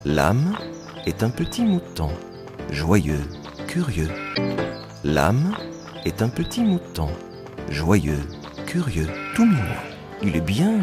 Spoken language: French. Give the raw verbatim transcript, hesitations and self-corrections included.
L'âme est un petit mouton, joyeux, curieux. L'âme est un petit mouton, joyeux, curieux, tout mignon. Il est bien